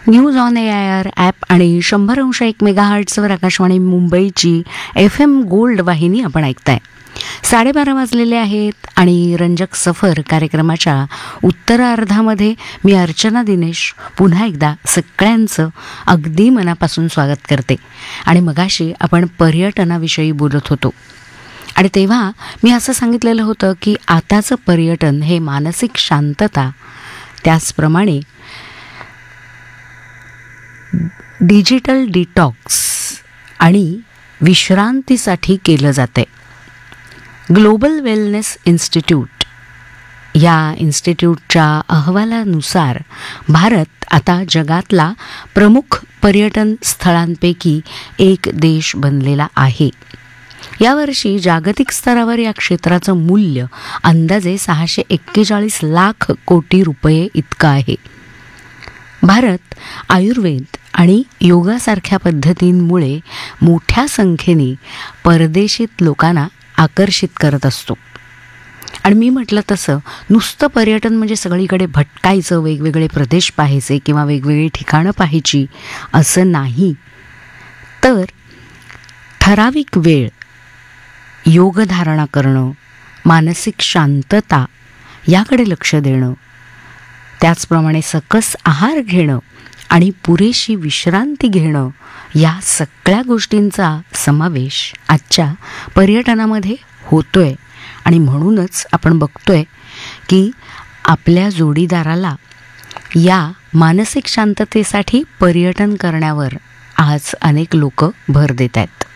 News on AIR app आणि 100.1 मेगाहर्ट्झवर आकाशवाणी मुंबईची FM gold वाहिनी आपण ऐकताय. 12:30 वाजलेले आहेत आणि रंजक सफर कार्यक्रमाच्या उत्तरार्धामध्ये मी अर्चना दिनेश पुन्हा एकदा सगळ्यांचं अगदी मनापासून स्वागत करते. आणि मगाशी आपण पर्यटनाविषयी बोलत होतो आणि तेव्हा मी असं सांगितलेलं होतं की आताचं पर्यटन हे मानसिक शांतता, त्याचप्रमाणे डिजिटल डिटॉक्स आणि विश्रांतीसाठी केलं जाते. ग्लोबल वेलनेस इन्स्टिट्यूट या इन्स्टिट्यूटच्या अहवालानुसार भारत आता जगातला प्रमुख पर्यटन स्थळांपैकी एक देश बनलेला आहे. यावर्षी जागतिक स्तरावर या क्षेत्राचं मूल्य अंदाजे 641 लाख कोटी रुपये इतकं आहे. भारत आयुर्वेद आणि योगासारख्या पद्धतींमुळे मोठ्या संख्येने परदेशीत लोकांना आकर्षित करत असतो. आणि मी म्हटलं तसं नुसतं पर्यटन म्हणजे सगळीकडे भटकायचं, वेगवेगळे प्रदेश पाहायचे किंवा वेगवेगळी ठिकाणं पाहायची असं नाही, तर ठराविक वेळ योगधारणा करणं, मानसिक शांतता याकडे लक्ष देणं, त्याचप्रमाणे सकस आहार घेणं आणि पुरेशी विश्रांती घेणं या सगळ्या गोष्टींचा समावेश आजच्या पर्यटनामध्ये होतोय. आणि म्हणूनच आपण बघतोय की आपल्या जोडीदाराला या मानसिक शांततेसाठी पर्यटन करण्यावर आज अनेक लोक भर देत आहेत.